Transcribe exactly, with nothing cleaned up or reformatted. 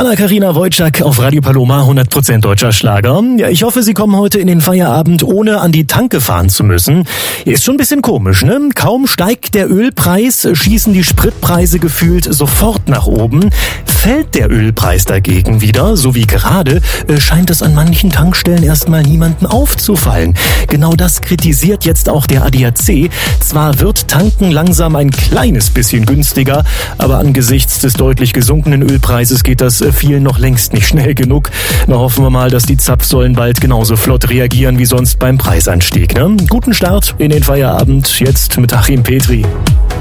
Anna-Karina Wojcik auf Radio Paloma, hundert Prozent deutscher Schlager. Ja, ich hoffe, Sie kommen heute in den Feierabend, ohne an die Tanke fahren zu müssen. Ist schon ein bisschen komisch, ne? Kaum steigt der Ölpreis, schießen die Spritpreise gefühlt sofort nach oben. Fällt der Ölpreis dagegen wieder, so wie gerade, scheint es an manchen Tankstellen erstmal niemanden aufzufallen. Genau das kritisiert jetzt auch der A D A C. Zwar wird Tanken langsam ein kleines bisschen günstiger, aber angesichts des deutlich gesunkenen Ölpreises geht das vielen noch längst nicht schnell genug. Na, hoffen wir mal, dass die Zapfsäulen bald genauso flott reagieren wie sonst beim Preisanstieg. Ne? Guten Start in den Feierabend, jetzt mit Achim Petri.